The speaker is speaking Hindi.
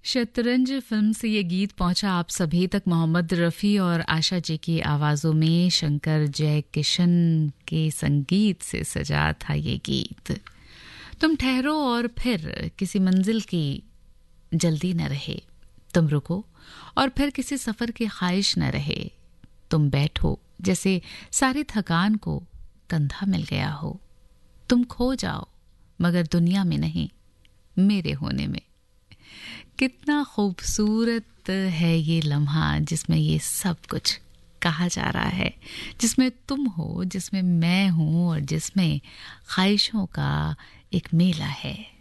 शतरंज फिल्म से ये गीत पहुंचा आप सभी तक मोहम्मद रफ़ी और आशा जी की आवाज़ों में। शंकर जयकिशन के संगीत से सजा था ये गीत। तुम ठहरो और फिर किसी मंजिल की जल्दी न रहे, तुम रुको और फिर किसी सफ़र की ख्वाहिश न रहे, तुम बैठो जैसे सारी थकान को कंधा मिल गया हो, तुम खो जाओ मगर दुनिया में नहीं, मेरे होने में। कितना खूबसूरत है ये लम्हा जिसमें ये सब कुछ कहा जा रहा है, जिसमें तुम हो, जिसमें मैं हूँ और जिसमें ख्वाहिशों का एक मेला है।